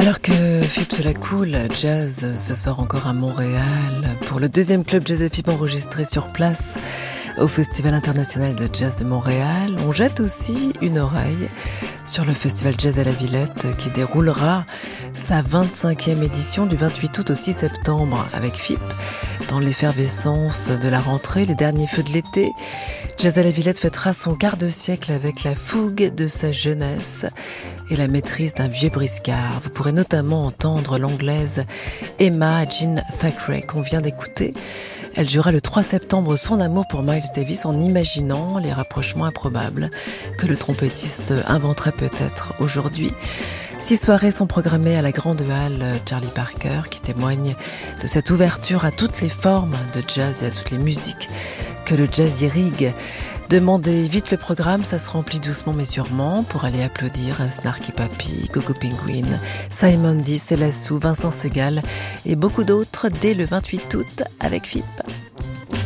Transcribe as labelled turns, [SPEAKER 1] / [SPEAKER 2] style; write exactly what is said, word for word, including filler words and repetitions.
[SPEAKER 1] Alors que F I P se la coule, jazz ce soir encore à Montréal pour le deuxième club Jazz F I P enregistré sur place au Festival international de jazz de Montréal. On jette aussi une oreille sur le Festival Jazz à la Villette qui déroulera sa vingt-cinquième édition du vingt-huit août au six septembre avec F I P. Dans l'effervescence de la rentrée, les derniers feux de l'été, Jazz à la Villette fêtera son quart de siècle avec la fougue de sa jeunesse et la maîtrise d'un vieux briscard. Vous pourrez notamment entendre l'anglaise Emma Jean Thackeray qu'on vient d'écouter. Elle jura le trois septembre son amour pour Miles Davis en imaginant les rapprochements improbables que le trompettiste inventerait peut-être aujourd'hui. Six soirées sont programmées à la Grande Halle Charlie Parker qui témoigne de cette ouverture à toutes les formes de jazz et à toutes les musiques que le jazz irrigue. Demandez vite le programme, ça se remplit doucement mais sûrement pour aller applaudir Snarky Puppy, Gogo Penguin, Simon D, Célassou, Vincent Segal et beaucoup d'autres dès le vingt-huit août avec F I P.